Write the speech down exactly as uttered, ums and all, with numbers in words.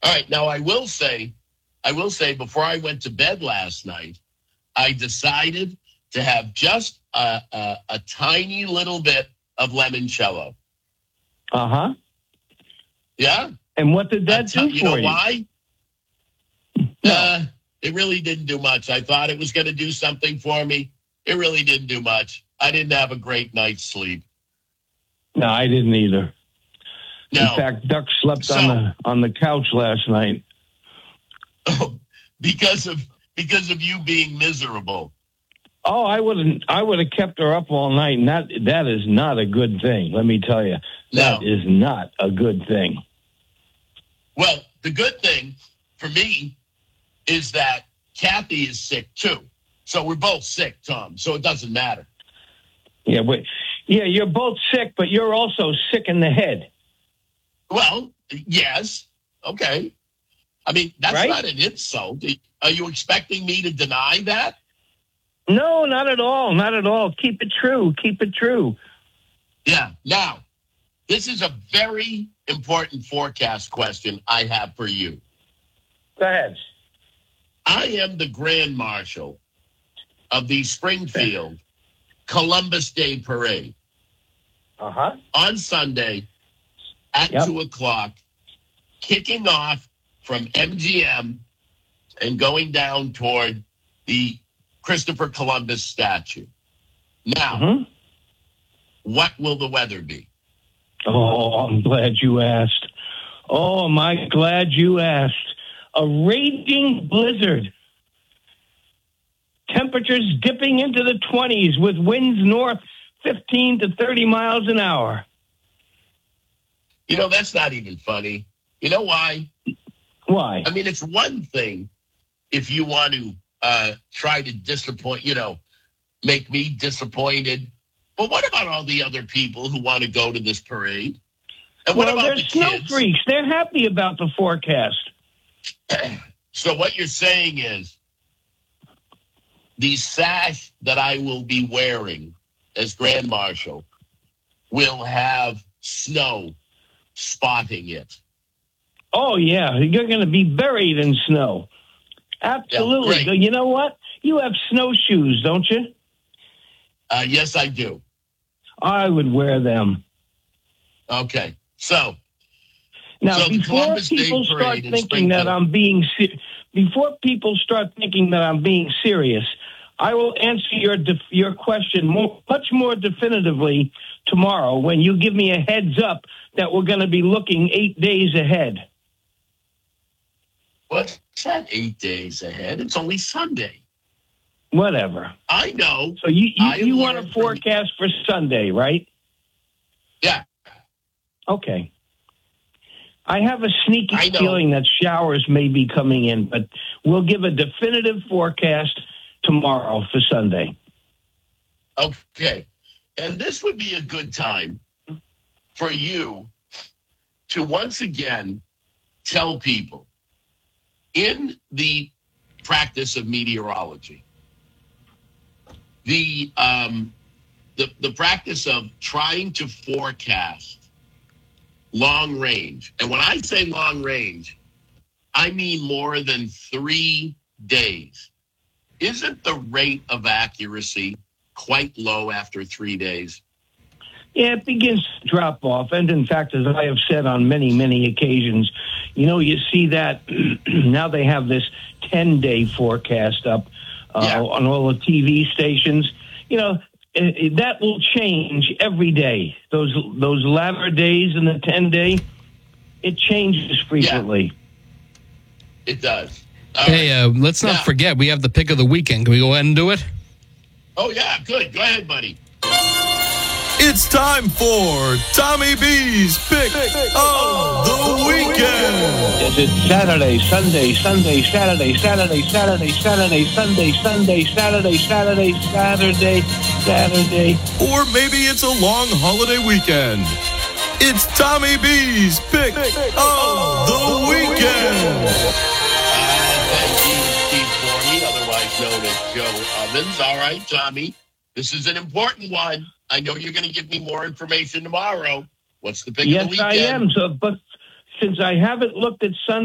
All right. Now, I will say, I will say before I went to bed last night, I decided to have just a, a, a tiny little bit of limoncello. Uh-huh. Yeah. And what did that t- do you for know you? why? No. Uh, it really didn't do much. I thought it was going to do something for me. It really didn't do much. I didn't have a great night's sleep. No, I didn't either. No. In fact, Duck slept So- on the on the couch last night. Oh, because of because of you being miserable. Oh, I wouldn't. I would have kept her up all night, and that that is not a good thing. Let me tell you, that No. is not a good thing. Well, the good thing for me is that Kathy is sick too. So we're both sick, Tom. So it doesn't matter. Yeah, but yeah, you're both sick, but you're also sick in the head. Well, yes. Okay. I mean, that's Right? not an insult. Are you expecting me to deny that? No, not at all. Not at all. Keep it true. Keep it true. Yeah. Now, this is a very important forecast question I have for you. Go ahead. I am the Grand Marshal of the Springfield Columbus Day Parade Uh-huh. on Sunday at Yep. two o'clock, kicking off from M G M and going down toward the Christopher Columbus statue. Now, Mm-hmm. what will the weather be? Oh, I'm glad you asked. Oh, am I glad you asked. A raging blizzard. Temperatures dipping into the twenties with winds north fifteen to thirty miles an hour. You know, that's not even funny. You know why? Why? I mean, it's one thing if you want to uh, try to disappoint, you know, make me disappointed. But what about all the other people who want to go to this parade? And what Well, about they're the snow kids? freaks. They're happy about the forecast. So what you're saying is the sash that I will be wearing as Grand Marshal will have snow spotting it. Oh, yeah. You're going to be buried in snow. Absolutely. Yeah, great. You know what? You have snowshoes, don't you? Uh, yes, I do. I would wear them. Okay. So, Now, So the before Columbus Day people start Parade in thinking that Springfield. I'm being se- before people start thinking that I'm being serious, I will answer your def- your question more, much more definitively tomorrow when you give me a heads up that we're going to be looking eight days ahead. what's that eight days ahead? It's only Sunday. Whatever. I know. So you you, I you want learned a from- forecast for Sunday, right? Yeah. Okay. I have a sneaky I know. feeling that showers may be coming in, but we'll give a definitive forecast tomorrow for Sunday. Okay. And this would be a good time for you to once again tell people in the practice of meteorology, the um, the, the practice of trying to forecast long range. And when I say long range, I mean more than three days. Isn't the rate of accuracy quite low after three days? Yeah, it begins to drop off. And in fact, as I have said on many, many occasions, you know, you see that now they have this ten-day forecast up uh, Yeah. on all the T V stations. You know, it, that will change every day. Those those latter days in the ten-day, it changes frequently. It does. All Hey, right. uh, let's not Now- forget, we have the pick of the weekend. Can we go ahead and do it? Oh, yeah, good. Go ahead, buddy. It's time for Tommy B's Pick of the Weekend. Is it Saturday, Sunday, Sunday, Saturday, Saturday, Saturday, Saturday, Sunday, Sunday, Saturday, Saturday, Saturday, Saturday? Or maybe it's a long holiday weekend. It's Tommy B's Pick of the Weekend. Uh, thank you, Steve Forney, otherwise known as Joe Ovens. All right, Tommy, this is an important one. I know you're going to give me more information tomorrow. What's the pick Yes, of the I weekend? am. So, but since I haven't looked at Sunday,